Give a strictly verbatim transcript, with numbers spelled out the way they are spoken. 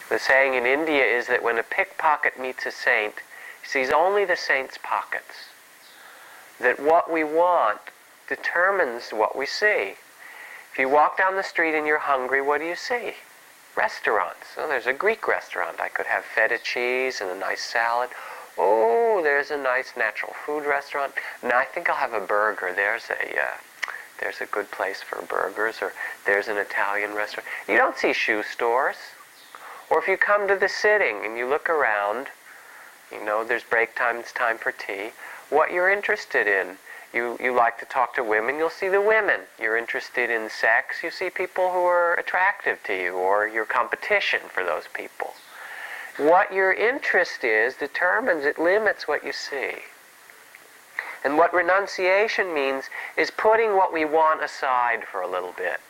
The saying in India is that when a pickpocket meets a saint, he sees only the saint's pockets. That what we want determines what we see. If you walk down the street and you're hungry, what do you see? Restaurants. Oh, there's a Greek restaurant. I could have feta cheese and a nice salad. Oh, there's a nice natural food restaurant. Now I think I'll have a burger. There's a, uh, there's a good place for burgers, or there's an Italian restaurant. You don't see shoe stores. Or if you come to the sitting and you look around, you know, there's break time, it's time for tea. What you're interested in. You, you like to talk to women, you'll see the women. You're interested in sex, you see people who are attractive to you, or your competition for those people. What your interest is determines, it limits what you see. And what renunciation means is putting what we want aside for a little bit.